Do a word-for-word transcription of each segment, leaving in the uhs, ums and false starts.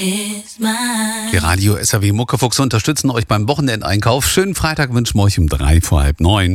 Die Radio S R W Muckefuchs unterstützen euch beim Wochenendeinkauf. Schönen Freitag wünschen wir euch um drei vor halb neun.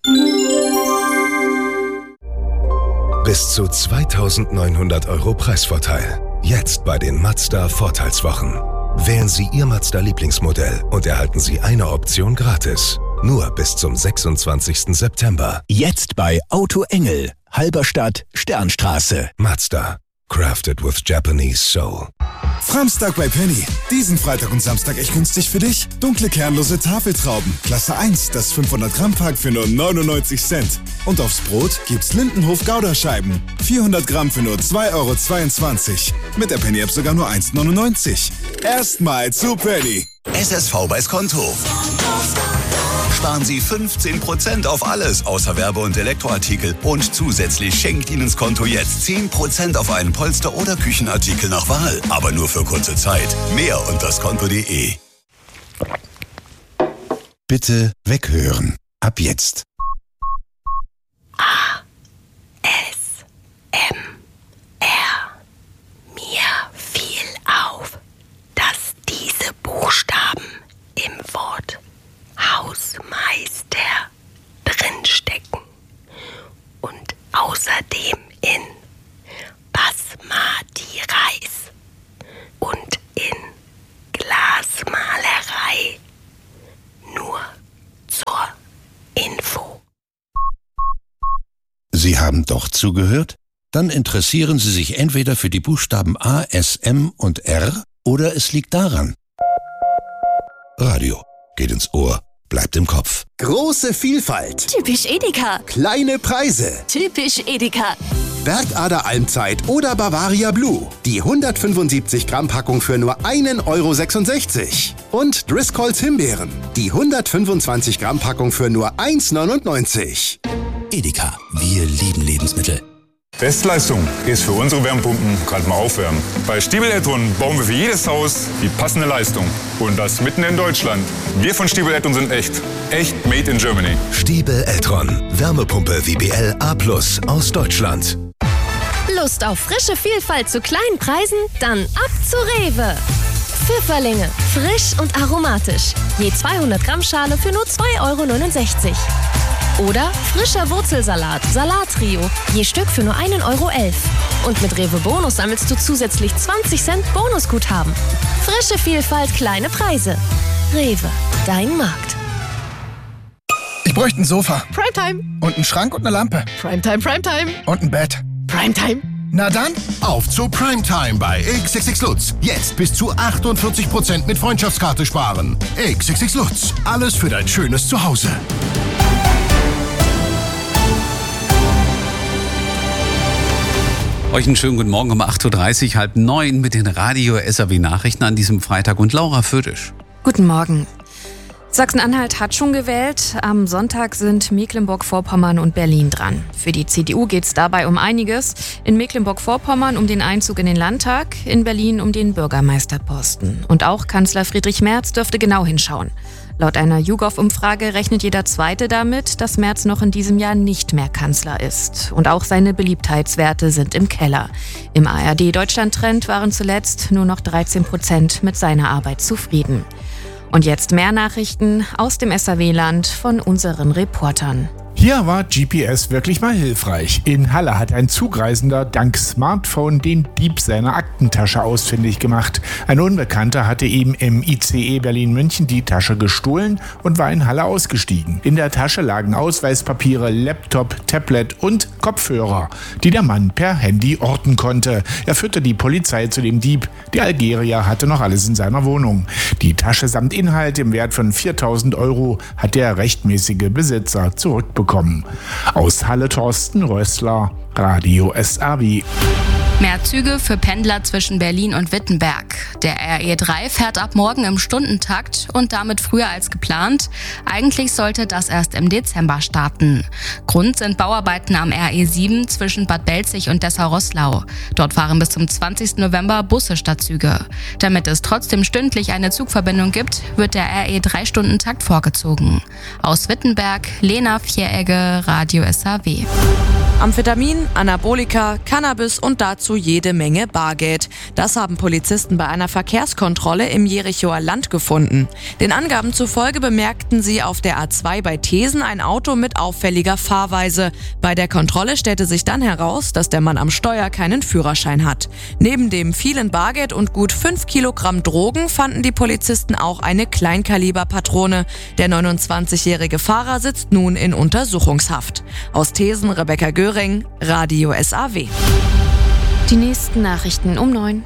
Bis zu zweitausendneunhundert Euro Preisvorteil. Jetzt bei den Mazda Vorteilswochen. Wählen Sie Ihr Mazda-Lieblingsmodell und erhalten Sie eine Option gratis. Nur bis zum sechsundzwanzigsten September. Jetzt bei Auto Engel, Halberstadt, Sternstraße. Mazda. Crafted with Japanese Soul. Framstag bei Penny. Diesen Freitag und Samstag echt günstig für dich. Dunkle kernlose Tafeltrauben. Klasse eins, das fünfhundert Gramm Pack für nur neunundneunzig Cent. Und aufs Brot gibt's Lindenhof Gouda-Scheiben. vierhundert Gramm für nur zwei Euro zweiundzwanzig. Mit der Penny-App sogar nur eins neunundneunzig. Erstmal zu Penny. S S V bei Skonto. Sparen Sie fünfzehn Prozent auf alles außer Werbe- und Elektroartikel. Und zusätzlich schenkt Ihnen Skonto jetzt zehn Prozent auf einen Polster- oder Küchenartikel nach Wahl. Aber nur für kurze Zeit. Mehr unter skonto punkt de. Bitte weghören. Ab jetzt. A. S. M. R. Mir fiel auf, dass diese Buchstaben im Wort Hausmeister drinstecken und außerdem in Basmati Reis und in Glasmalerei. Nur zur Info. Sie haben doch zugehört? Dann interessieren Sie sich entweder für die Buchstaben A, S, M und R oder es liegt daran. Radio geht ins Ohr. Bleibt im Kopf. Große Vielfalt. Typisch Edeka. Kleine Preise. Typisch Edeka. Bergader Almzeit oder Bavaria Blue. Die hundertfünfundsiebzig Gramm Packung für nur ein Euro sechsundsechzig. Und Driscolls Himbeeren. Die hundertfünfundzwanzig Gramm Packung für nur eins neunundneunzig. Edeka, wir lieben Lebensmittel. Bestleistung ist für unsere Wärmepumpen gerade mal aufwärmen. Bei Stiebel Eltron bauen wir für jedes Haus die passende Leistung. Und das mitten in Deutschland. Wir von Stiebel Eltron sind echt. Echt made in Germany. Stiebel Eltron. Wärmepumpe W B L A plus aus Deutschland. Lust auf frische Vielfalt zu kleinen Preisen? Dann ab zu Rewe. Pfifferlinge, frisch und aromatisch. Je zweihundert Gramm Schale für nur zwei Euro neunundsechzig. Oder frischer Wurzelsalat, Salattrio, je Stück für nur ein Euro elf. Und mit Rewe Bonus sammelst du zusätzlich zwanzig Cent Bonusguthaben. Frische Vielfalt, kleine Preise. Rewe, dein Markt. Ich bräuchte ein Sofa. Primetime. Und einen Schrank und eine Lampe. Primetime, Primetime. Und ein Bett. Primetime. Na dann, auf zu Primetime bei X X X Lutz. Jetzt bis zu achtundvierzig Prozent mit Freundschaftskarte sparen. X X X Lutz. Alles für dein schönes Zuhause. Euch einen schönen guten Morgen um acht Uhr dreißig, halb neun mit den Radio S R W Nachrichten an diesem Freitag und Laura Fötisch. Guten Morgen. Sachsen-Anhalt hat schon gewählt. Am Sonntag sind Mecklenburg-Vorpommern und Berlin dran. Für die C D U geht es dabei um einiges. In Mecklenburg-Vorpommern um den Einzug in den Landtag, in Berlin um den Bürgermeisterposten. Und auch Kanzler Friedrich Merz dürfte genau hinschauen. Laut einer YouGov-Umfrage rechnet jeder Zweite damit, dass Merz noch in diesem Jahr nicht mehr Kanzler ist. Und auch seine Beliebtheitswerte sind im Keller. Im A R D-Deutschland-Trend waren zuletzt nur noch dreizehn Prozent mit seiner Arbeit zufrieden. Und jetzt mehr Nachrichten aus dem S R W-Land von unseren Reportern. Hier war G P S wirklich mal hilfreich. In Halle hat ein Zugreisender dank Smartphone den Dieb seiner Aktentasche ausfindig gemacht. Ein Unbekannter hatte ihm im I C E Berlin-München die Tasche gestohlen und war in Halle ausgestiegen. In der Tasche lagen Ausweispapiere, Laptop, Tablet und Kopfhörer, die der Mann per Handy orten konnte. Er führte die Polizei zu dem Dieb. Der Algerier hatte noch alles in seiner Wohnung. Die Tasche samt Inhalt im Wert von viertausend Euro hat der rechtmäßige Besitzer zurückbekommen. Aus Halle Thorsten Rössler, Radio S R W. Mehr Züge für Pendler zwischen Berlin und Wittenberg. Der R E drei fährt ab morgen im Stundentakt und damit früher als geplant. Eigentlich sollte das erst im Dezember starten. Grund sind Bauarbeiten am R E sieben zwischen Bad Belzig und Dessau-Roßlau. Dort fahren bis zum zwanzigsten November Busse statt Züge. Damit es trotzdem stündlich eine Zugverbindung gibt, wird der R E drei Stundentakt vorgezogen. Aus Wittenberg, Lena Vieregge, Radio S R W. Amphetamin, Anabolika, Cannabis und dazu jede Menge Bargeld. Das haben Polizisten bei einer Verkehrskontrolle im Jerichoer Land gefunden. Den Angaben zufolge bemerkten sie auf der A zwei bei Thesen ein Auto mit auffälliger Fahrweise. Bei der Kontrolle stellte sich dann heraus, dass der Mann am Steuer keinen Führerschein hat. Neben dem vielen Bargeld und gut fünf Kilogramm Drogen fanden die Polizisten auch eine Kleinkaliberpatrone. Der neunundzwanzigjährige Fahrer sitzt nun in Untersuchungshaft. Aus Thesen Rebecca Göring, Radio S A W. Die nächsten Nachrichten um neun.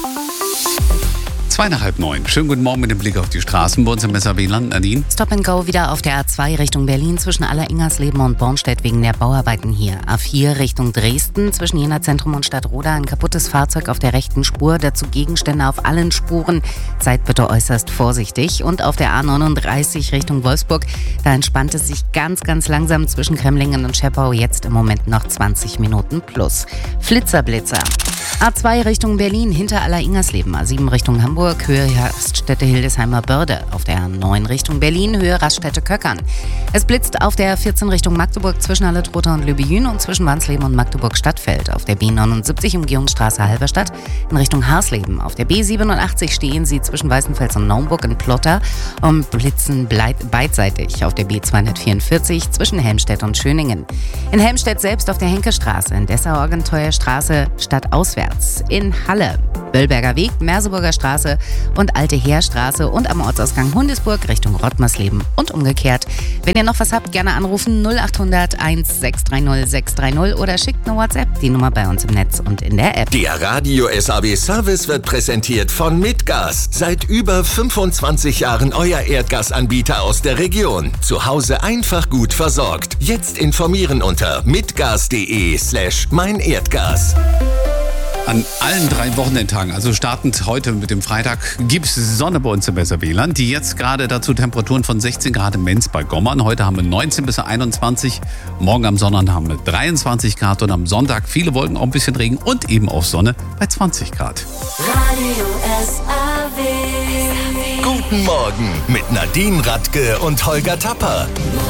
Zwei nach halb neun. Schönen guten Morgen mit dem Blick auf die Straßen bei uns im S A W-Land. Nadine? Stop and Go wieder auf der A zwei Richtung Berlin zwischen Aller-Ingersleben und Bornstedt wegen der Bauarbeiten hier. A vier Richtung Dresden zwischen Jena Zentrum und Stadtroda ein kaputtes Fahrzeug auf der rechten Spur. Dazu Gegenstände auf allen Spuren. Seid bitte äußerst vorsichtig. Und auf der A neununddreißig Richtung Wolfsburg, da entspannt es sich ganz, ganz langsam zwischen Kremlingen und Scheppau. Jetzt im Moment noch zwanzig Minuten plus. Flitzerblitzer. A zwei Richtung Berlin hinter Aller-Ingersleben. A sieben Richtung Hamburg, Höhe Raststätte Hildesheimer Börde. Auf der A neun Richtung Berlin, Höhe Raststätte Köckern. Es blitzt auf der vierzehn Richtung Magdeburg zwischen Halletrotha und Lübejün und zwischen Wansleben und Magdeburg-Stadtfeld. Auf der B neunundsiebzig Umgehungsstraße Halberstadt in Richtung Harsleben. Auf der B siebenundachtzig stehen sie zwischen Weißenfels und Naumburg in Plotter und blitzen bleit- beidseitig. Auf der B zweihundertvierundvierzig zwischen Helmstedt und Schöningen. In Helmstedt selbst auf der Henkestraße, in Dessau-Orgenteuer-Straße stadtauswärts. In Halle, Böllberger Weg, Merseburger Straße und Alte Heerstraße und am Ortsausgang Hundesburg Richtung Rottmersleben und umgekehrt. Wenn ihr noch was habt, gerne anrufen null achthundert eins sechs drei null sechs drei null oder schickt eine WhatsApp, die Nummer bei uns im Netz und in der App. Der Radio S A W Service wird präsentiert von Mitgas. Seit über fünfundzwanzig Jahren euer Erdgasanbieter aus der Region. Zu Hause einfach gut versorgt. Jetzt informieren unter mitgas.de slash mein Erdgas. An allen drei Wochenendtagen, also startend heute mit dem Freitag, gibt es Sonne bei uns im S A W-Land. Die jetzt gerade dazu Temperaturen von sechzehn Grad in Menz bei Gommern. Heute haben wir neunzehn bis einundzwanzig. Morgen am Sonntag haben wir dreiundzwanzig Grad und am Sonntag viele Wolken, auch ein bisschen Regen und eben auch Sonne bei zwanzig Grad. Radio S A W. Guten Morgen mit Nadine Radke und Holger Tapper.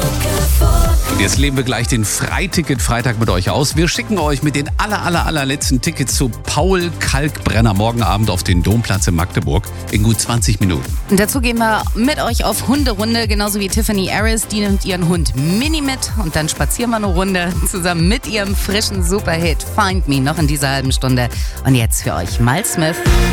Und jetzt leben wir gleich den Freiticket-Freitag mit euch aus. Wir schicken euch mit den aller, aller, allerletzten Tickets zu Paul Kalkbrenner morgen Abend auf den Domplatz in Magdeburg in gut zwanzig Minuten. Und dazu gehen wir mit euch auf Hunderunde, genauso wie Tiffany Harris. Die nimmt ihren Hund Mini mit und dann spazieren wir eine Runde zusammen mit ihrem frischen Superhit Find Me noch in dieser halben Stunde. Und jetzt für euch Miles Smith.